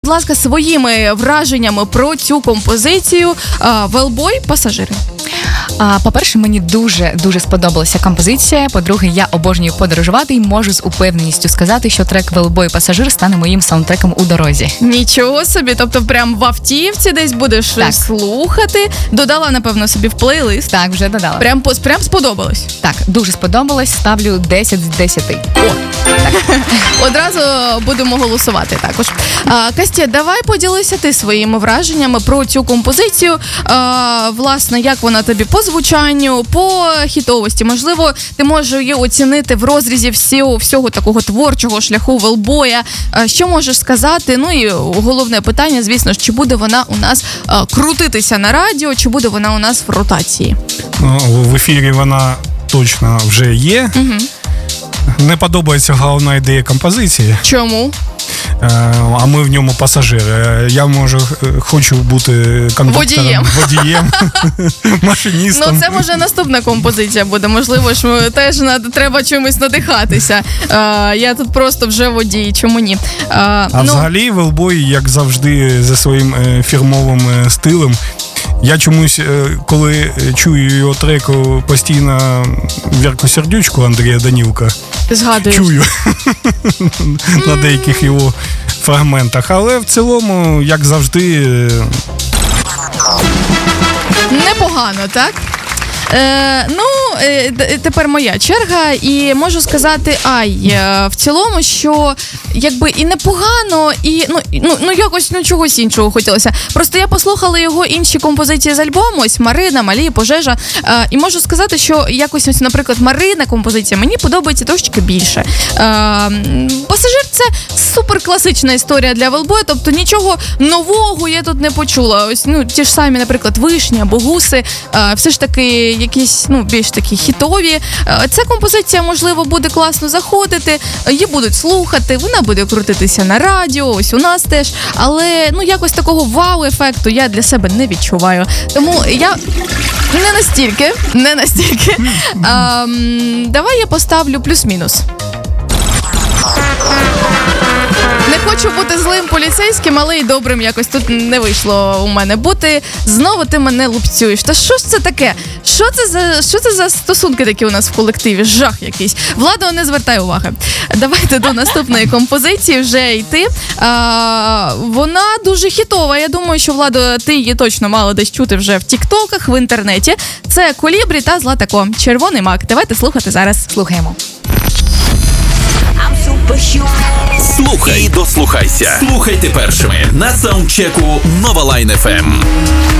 Будь ласка, своїми враженнями про цю композицію «Велбой. Пасажири». По-перше, мені дуже сподобалася композиція. По-друге, я обожнюю подорожувати і можу з упевненістю сказати, що трек «Велбой. Пасажир» стане моїм саундтреком у дорозі. Нічого собі, тобто прям в автівці десь будеш слухати. Додала, напевно, собі в плейлист. Так, вже додала. Прям сподобалось? Так, дуже сподобалось. Ставлю 10 з 10. Одразу будемо голосувати також. Костя, давай поділися ти своїми враженнями про цю композицію. Власне, як вона тобі по звучанню, по хітовості. Можливо, ти можеш її оцінити в розрізі всього такого творчого шляху Велбоя. Що можеш сказати? Ну і головне питання, звісно ж, чи буде вона у нас крутитися на радіо, чи буде вона у нас в ротації? В ефірі вона точно вже є. Угу. Не подобається головна ідея композиції. Чому? А ми в ньому пасажири. Я, хочу бути кондуктором, водієм, машиністом. Ну, це, може, наступна композиція буде. Можливо, що теж треба чимось надихатися. Я тут просто вже водій, чому ні? Взагалі, Велбой, як завжди, за своїм фірмовим стилем. Я чомусь, коли чую його треку, постійно Вірку Сердючку Андрія Данілка чую на деяких його фрагментах. Але в цілому, як завжди... Непогано, так? Тепер моя черга, і можу сказати, в цілому, що якби і непогано, і якось чогось іншого хотілося. Просто я послухала його інші композиції з альбому, ось Марина, Малі, Пожежа, і можу сказати, що якось ось, наприклад, Марина композиція мені подобається трошки більше. Пасажир – це супер класична історія для Велбоя, тобто нічого нового я тут не почула. Ось, ті ж самі, наприклад, Вишні або Гуси, все ж таки якісь, більш такі хітові. Ця композиція, можливо, буде класно заходити, її будуть слухати, вона буде крутитися на радіо, ось у нас теж, але, якось такого вау-ефекту я для себе не відчуваю. Тому я не настільки. Давай я поставлю плюс-мінус. Не хочу бути злим поліцейським, але й добрим якось тут не вийшло у мене бути. Знову ти мене лупцюєш. Та що ж це таке? Що це за стосунки такі у нас в колективі? Жах якийсь. Владо, не звертай уваги. Давайте до наступної композиції вже йти. Вона дуже хітова. Я думаю, що, Владо, ти її точно мала десь чути вже в тіктоках, в інтернеті. Це Колібрі та Златако. Червоний мак. Давайте слухати зараз. Слухаємо. Слухай і дослухайся. Слухайте першими на саундчеку Нова Лайн FM.